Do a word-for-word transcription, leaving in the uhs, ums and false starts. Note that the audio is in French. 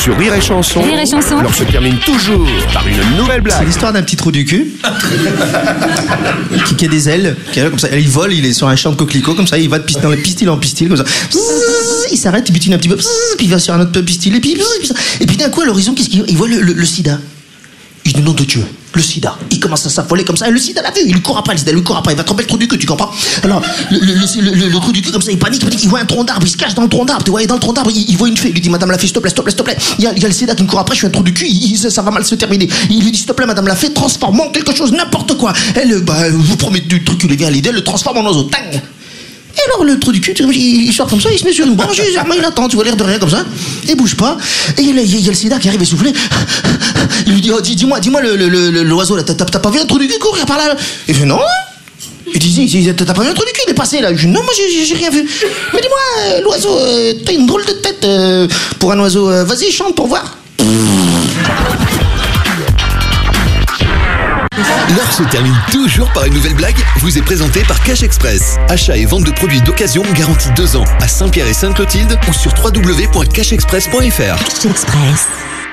sur Rire et Chanson. Rire et Chanson. Alors se termine toujours par une nouvelle C'est blague. l'histoire d'un petit trou du cul qui, qui a des ailes, qui a, comme ça. Il vole, il est sur un champ de coquelicots, comme ça, il va de pistil en pistil en pistil, comme ça. Il s'arrête, il butine un petit peu, puis il va sur un autre pistil, et puis, et puis d'un coup, à l'horizon, qu'est-ce qu'il voit? Il voit le, le, le sida. Il dit, nom de Dieu, le sida. Il commence à s'affoler comme ça, et le sida l'a vu, il lui court après, le sida, il lui court après, il va tromper le trou du cul, tu comprends? Alors, le, le, le, le, le trou du cul, comme ça, il panique, il panique, il voit un tronc d'arbre, il se cache dans le tronc d'arbre, tu vois, et dans le tronc d'arbre, il, il voit une fée, il lui dit, madame la fée, s'il te plaît, s'il te plaît, s'il te plaît, il y a, il y a le sida qui me court après, je suis un trou du cul, il, il, ça va mal se terminer. Il lui dit, s'il te plaît, madame la fée, transforme-moi en quelque chose, n'importe quoi. Elle, bah, vous promets du truc, il vient à l'idée, elle le transforme en oiseau, tang. Et alors le trou du cul, il, il sort comme ça, il se met sur une branche, il, il attend, tu vois, l'air de rien comme ça, il bouge pas, et il y a, il y a le sida qui arrive essoufflé. Il lui dit, oh, dis, dis-moi, dis-moi le, le, le, l'oiseau là, t'as, t'as pas vu un trou du cul courir par là? Il fait non. Il dit, t'as pas vu un trou du cul, il est passé là? Je dis, non, moi j'ai, j'ai rien vu. Mais dis-moi, euh, l'oiseau, euh, t'as une drôle de tête euh, pour un oiseau, euh, vas-y, chante pour voir. L'heure se termine toujours par une nouvelle blague, vous est présentée par Cash Express. Achat et vente de produits d'occasion garantis deux ans à Saint-Pierre et Sainte-Clotilde ou sur w w w point cash express point f r. Cash Express.